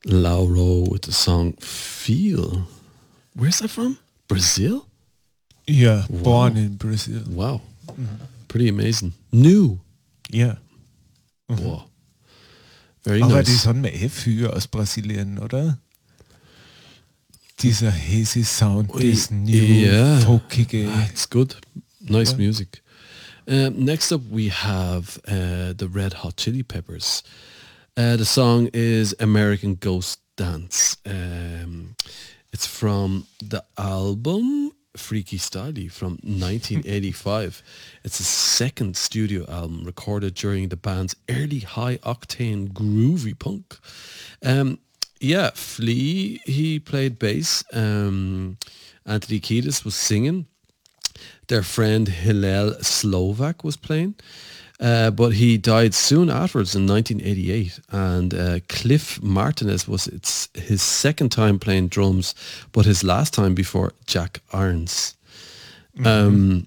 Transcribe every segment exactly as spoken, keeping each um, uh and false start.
Lauro with the song Feel. Where's that from? Brazil? Yeah, Wow. born in Brazil. Wow. Mm-hmm. Pretty amazing. New. Ja. Mhm. Wow. Very Aber nice. die sind mir eh viel aus Brasilien, oder? Dieser hazy Sound, this new, yeah. folkige. Ah, it's good. Nice Yeah. music. Um, next up we have uh, the Red Hot Chili Peppers. Uh, the song is American Ghost Dance. Um, it's from the album Freaky Styley from nineteen eighty-five. It's the second studio album recorded during the band's early high-octane groovy punk. Um, yeah, Flea, he played bass. Um, Anthony Kiedis was singing. Their friend Hillel Slovak was playing. Uh, but he died soon afterwards in nineteen eighty-eight, and uh, Cliff Martinez was it's his second time playing drums, but his last time before Jack Irons. Mm-hmm. Um,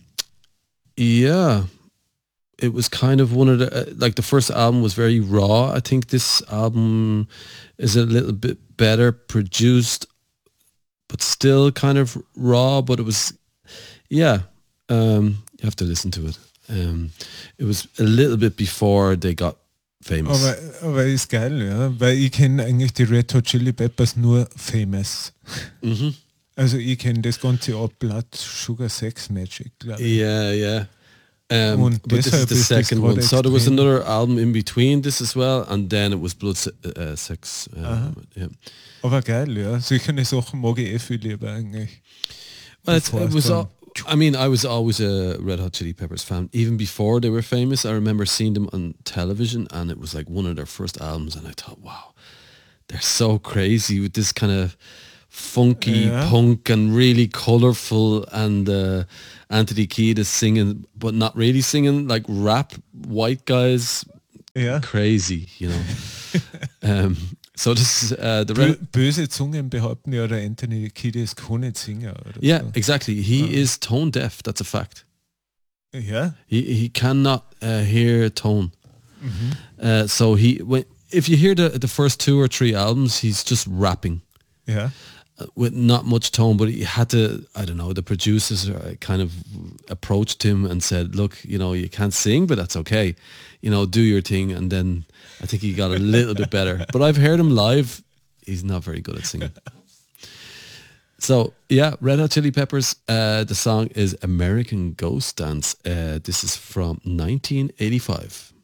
yeah, it was kind of one of the, uh, like the first album was very raw. I think this album is a little bit better produced, but still kind of raw, but it was, yeah, um, you have to listen to it. Um, it was a little bit before they got famous. Aber, aber ist geil, ja, weil ich kenne eigentlich die Red Hot Chili Peppers nur famous. Mhm. Also ich kenne das ganze ab Blood Sugar Sex Magic, glaube ich. Yeah, yeah. Um, Und but this is the ist second one. So there was extrem. another album in between this as well, and then it was Blood Se- uh, Sex. Uh, yeah. Aber geil, ja. Solche Sachen mag ich eh viel lieber eigentlich. Well, it's, Bevor it es was. dann- All, I mean, I was always a Red Hot Chili Peppers fan. Even before they were famous, I remember seeing them on television, and it was like one of their first albums, and I thought, wow, they're so crazy with this kind of funky Yeah. punk and really colorful, and uh, Anthony Kiedis singing, but not really singing, like rap, white guys, Ja. crazy, you know. um, so this is uh, the Bö Red. böse Zungen behaupten ja, der Anthony Kiedis kann nicht singen. Oder Yeah, so. exactly. He is tone deaf. That's a fact. Ja. He he cannot uh, hear tone. Uh, so he when if you hear the the first two or three albums, he's just rapping Ja. uh, with not much tone. But he had to. I don't know. The producers uh, kind of approached him and said, "Look, you know, you can't sing, but that's okay. You know, do your thing." And then I think he got a little bit better. But I've heard him live. He's not very good at singing. So yeah, Red Hot Chili Peppers. Uh, the song is American Ghost Dance. Uh, this is from nineteen eighty-five.